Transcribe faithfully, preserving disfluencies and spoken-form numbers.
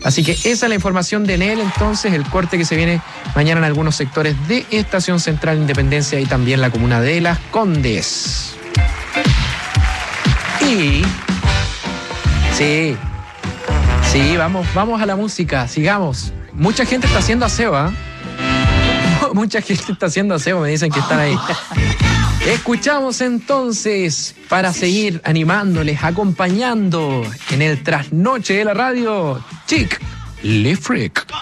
Así que esa es la información de Enel, entonces, el corte que se viene mañana en algunos sectores de Estación Central Independencia y también la comuna de Las Condes. Y... Sí, sí, vamos, vamos a la música, sigamos. Mucha gente está haciendo aseo, ¿eh? Mucha gente está haciendo aseo, me dicen que están ahí. Escuchamos entonces, para seguir animándoles, acompañando en el trasnoche de la radio, Chick Le Freak.